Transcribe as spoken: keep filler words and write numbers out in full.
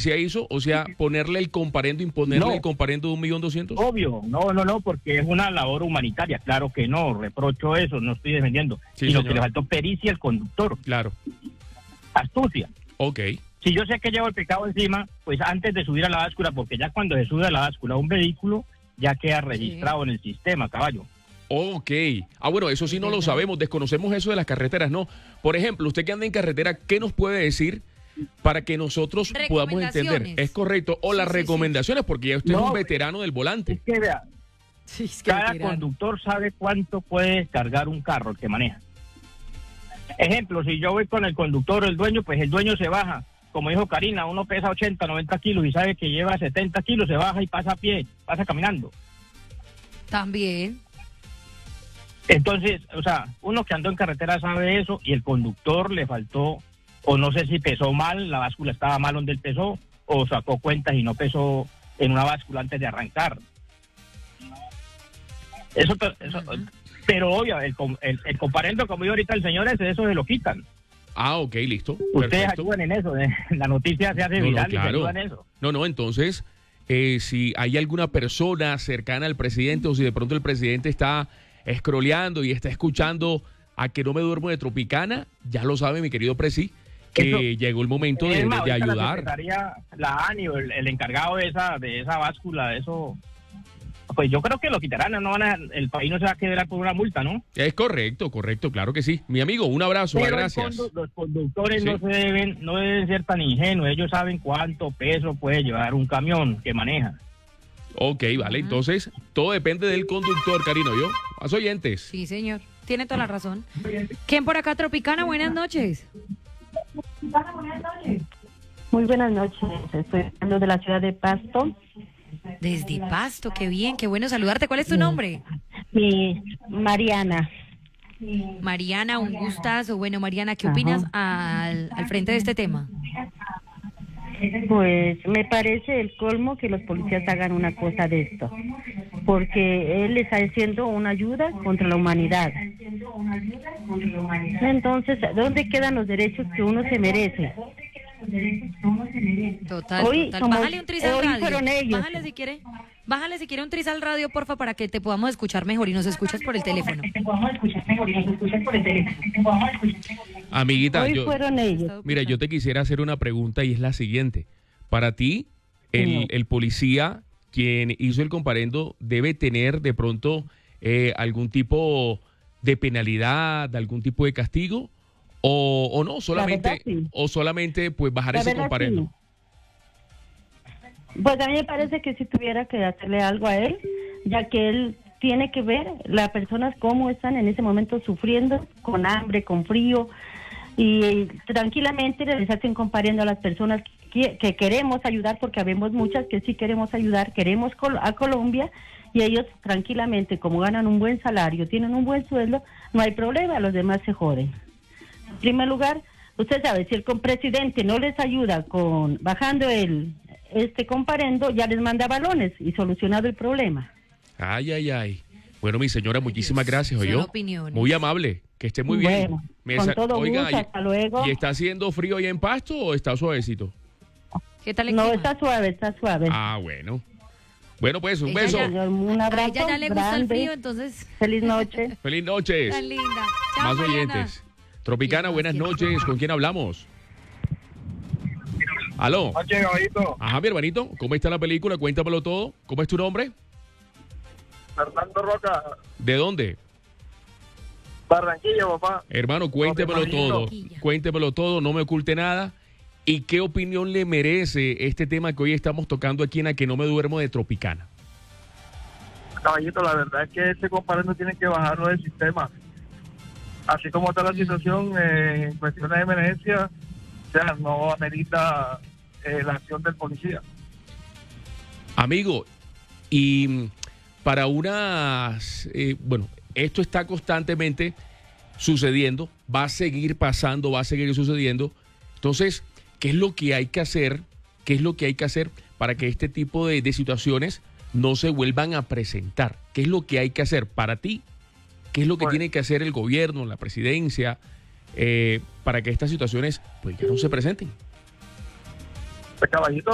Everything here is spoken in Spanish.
policía hizo? O sea, ponerle el comparendo, imponerle No. el comparendo de un millón doscientos. Obvio, no, no, no, porque es una labor humanitaria, claro que no, reprocho eso, no estoy defendiendo, Sí, sino señor. que le faltó pericia al conductor, Claro. astucia. Ok. Si yo sé que llevo el pecado encima, pues antes de subir a la báscula, porque ya cuando se sube a la báscula un vehículo, ya queda registrado en el sistema, caballo. Ok. Ah, bueno, eso sí no lo sabemos, desconocemos eso de las carreteras, ¿no? Por ejemplo, usted que anda en carretera, ¿qué nos puede decir para que nosotros podamos entender? Recomendaciones. ¿Es correcto? O Sí, las sí, sí. recomendaciones, porque ya usted es No, un veterano del volante. Es que vea, Sí, es que cada literal. conductor sabe cuánto puede descargar un carro, el que maneja. Ejemplo, si yo voy con el conductor o el dueño, pues el dueño se baja. Como dijo Karina, uno pesa ochenta, noventa kilos y sabe que lleva setenta kilos, se baja y pasa a pie, pasa caminando. También. Entonces, o sea, uno que andó en carretera sabe eso y el conductor le faltó, o no sé si pesó mal, la báscula estaba mal donde él pesó, o sacó cuentas y no pesó en una báscula antes de arrancar. Eso, to- eso Ujú. pero obvio, el, com- el, el comparendo, como dijo ahorita el señor ese, eso se lo quitan. Ah, ok, listo. Ustedes Perfecto. ayudan en eso, ¿eh? La noticia se hace No, no, viral y se claro. ayudan en eso. No, no, entonces, eh, si hay alguna persona cercana al presidente o si de pronto el presidente está scrolleando y está escuchando a que no me duermo de Tropicana, ya lo sabe mi querido Presi, que Eso- llegó el momento de, Es más, de ahorita La ayudar. secretaría, la ANI, o el, el encargado de esa de esa báscula, de eso, pues yo creo que lo quitarán, no van a, el país no se va a quedar por una multa, ¿no? Es correcto, correcto, claro que sí. Mi amigo, un abrazo, Pero el gracias. condu- los conductores Sí. no se deben, no deben ser tan ingenuos, ellos saben cuánto peso puede llevar un camión que maneja. Ok, vale, entonces todo depende del conductor, Karino, ¿yo? Más oyentes. Sí, señor. Tiene toda la razón. ¿Quién por acá, Tropicana? Buenas noches. Muy buenas noches, estoy hablando de la ciudad de Pasto. Desde Pasto, qué bien, qué bueno saludarte. ¿Cuál es tu nombre? Mi Mariana. Mariana, un gustazo. Bueno, Mariana, ¿qué Ajá. opinas al, al frente de este tema? Pues me parece el colmo que los policías hagan una cosa de esto, porque él está haciendo una ayuda contra la humanidad. Entonces, ¿dónde quedan los derechos que uno se merece? Total, Hoy total. somos- Bájale un tris al hoy radio. fueron ellos. Bájale si quiere. Bájale si quiere un tris al radio, porfa, para que te podamos escuchar mejor y nos escuchas por el teléfono. Amiguita, Hoy yo, fueron ellos. mira, yo te quisiera hacer una pregunta y es la siguiente. Para ti, el, Señor. el policía quien hizo el comparendo debe tener de pronto eh, algún tipo de penalidad, algún tipo de castigo o, o no, solamente verdad, sí. o solamente pues bajar La ese verdad, comparendo. sí. Pues a mí me parece que si tuviera que hacerle algo a él, ya que él tiene que ver las personas cómo están en ese momento sufriendo, con hambre, con frío, y tranquilamente les hacen comparando a las personas que, que queremos ayudar, porque habemos muchas que sí queremos ayudar, queremos col- a Colombia, y ellos tranquilamente, como ganan un buen salario, tienen un buen sueldo, no hay problema, los demás se joden. En primer lugar, usted sabe, si el presidente no les ayuda con bajando el este comparendo, ya les manda balones y solucionado el problema. Ay, ay, ay. Bueno, mi señora, muchísimas gracias, son ¿oyó? opiniones. Muy amable, que esté muy bien. Bueno, Me con sa- todo Oiga, gusto, y- hasta luego. ¿y está haciendo frío ahí en Pasto o está suavecito? ¿Qué tal el No, clima? está suave, está suave. Ah, bueno. Bueno, pues un Ella beso. ya- Señor, un A abrazo ella ya le gusta el grande. frío, entonces. Feliz noche. Feliz noches. Tan linda. Chao, Más Mariana. oyentes. Tropicana, Y buenas más noches. ¿Con quién hablamos? Aló. Oye, caballito, Ajá, mi hermanito. ¿Cómo está la película? Cuéntamelo todo. ¿Cómo es tu nombre? Fernando Roca, ¿De dónde? Barranquilla, papá. Hermano, cuéntemelo Barranquilla. todo. Barranquilla. Cuéntemelo todo, no me oculte nada. ¿Y qué opinión le merece este tema que hoy estamos tocando aquí en A Que No Me Duermo de Tropicana? Caballito, la verdad es que este comparendo tiene que bajarlo del sistema. Así como está la situación eh, en cuestiones de emergencia, o sea, no amerita eh, la acción del policía. Amigo, y mm, para unas, eh, bueno, esto está constantemente sucediendo, va a seguir pasando, va a seguir sucediendo. Entonces, ¿qué es lo que hay que hacer? ¿Qué es lo que hay que hacer para que este tipo de, de situaciones no se vuelvan a presentar? ¿Qué es lo que hay que hacer para ti? ¿Qué es lo que Bueno. tiene que hacer el gobierno, la presidencia, eh, para que estas situaciones pues ya no se presenten? Pues, caballito,